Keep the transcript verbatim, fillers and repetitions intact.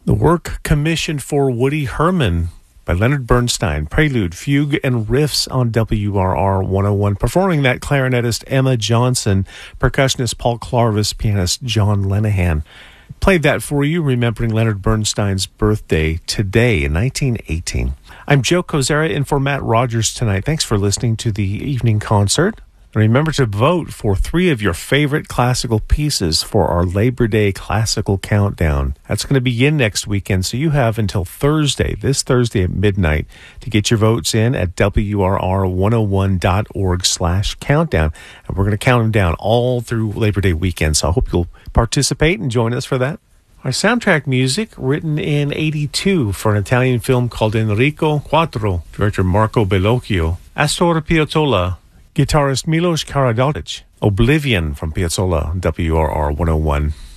The work commissioned for Woody Herman by Leonard Bernstein, Prelude, Fugue, and Riffs on W R R one oh one. Performing that, clarinetist Emma Johnson, percussionist Paul Clarvis, pianist John Lenihan. Played that for you, remembering Leonard Bernstein's birthday today in nineteen eighteen. I'm Joe Kozera in for Matt Rogers tonight. Thanks for listening to the evening concert. And remember to vote for three of your favorite classical pieces for our Labor Day Classical Countdown. That's going to begin next weekend, so you have until Thursday, this Thursday at midnight, to get your votes in at W R R one oh one dot org slash countdown. And we're going to count them down all through Labor Day weekend, so I hope you'll participate and join us for that. Our soundtrack music, written in eighty-two for an Italian film called Enrico Quattro, director Marco Bellocchio. Astor Piazzolla, guitarist Milos Karadzic. Oblivion from Piazzolla, W R R one oh one.